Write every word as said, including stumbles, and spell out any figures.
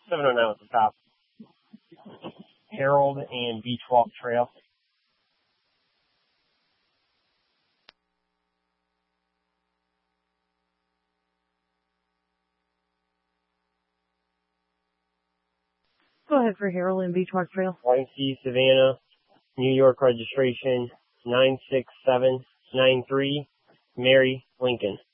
seven oh nine at the top. Harold and Beach Walk Trail. Go ahead for Harold and Beach Walk Trail. Y C Savannah, New York registration nine six seven nine three, Mary Lincoln.